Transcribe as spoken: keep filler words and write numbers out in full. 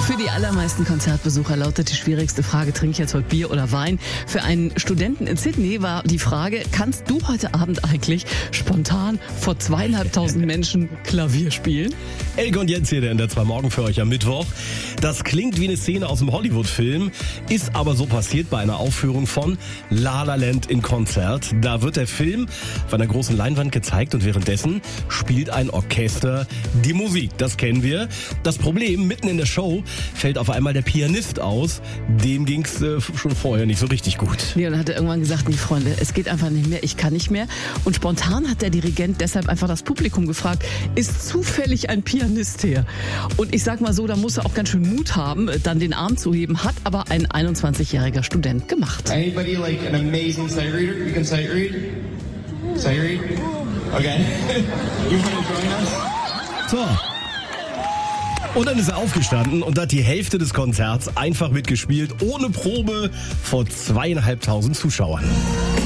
Für die allermeisten Konzertbesucher lautet die schwierigste Frage, trinke ich jetzt heute Bier oder Wein? Für einen Studenten in Sydney war die Frage, kannst du heute Abend eigentlich spontan vor zweieinhalbtausend Menschen Klavier spielen? Elke und Jens hier, der in der zwei Morgen für euch am Mittwoch. Das klingt wie eine Szene aus einem Hollywood-Film, ist aber so passiert bei einer Aufführung von La La Land in Konzert. Da wird der Film auf einer großen Leinwand gezeigt und währenddessen spielt ein Orchester die Musik. Das kennen wir. Das Problem, mitten in der Show fällt auf einmal der Pianist aus. Dem ging's äh, schon vorher nicht so richtig gut. Nee, und dann hat er irgendwann gesagt, nee Freunde, es geht einfach nicht mehr, ich kann nicht mehr. Und spontan hat der Dirigent deshalb einfach das Publikum gefragt, ist zufällig ein Pianist hier? Und ich sag mal so, da muss er auch ganz schön Mut haben, dann den Arm zu heben, hat aber ein einundzwanzigjähriger Student gemacht. Anybody like an amazing sight reader? You can sight read? Sight read? Okay. You want to join us? So. Und dann ist er aufgestanden und hat die Hälfte des Konzerts einfach mitgespielt, ohne Probe, vor zweieinhalbtausend Zuschauern.